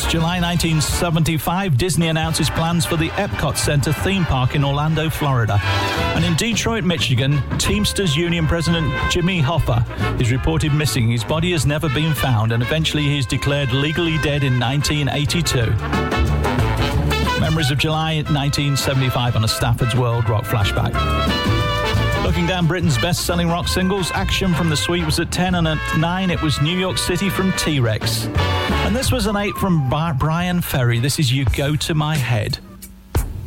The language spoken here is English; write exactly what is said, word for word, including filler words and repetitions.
July nineteen seventy-five, Disney announces plans for the Epcot Center theme park in Orlando, Florida. And in Detroit, Michigan, Teamsters Union President Jimmy Hoffa is reported missing. His body has never been found, and eventually he is declared legally dead in nineteen eighty-two. Memories of July nineteen seventy-five on a Stafford's World Rock flashback. Looking down Britain's best-selling rock singles, Action from The Sweet was at ten, and at nine it was New York City from T-Rex. And this was an eight from Brian Ferry. This is You Go to My Head.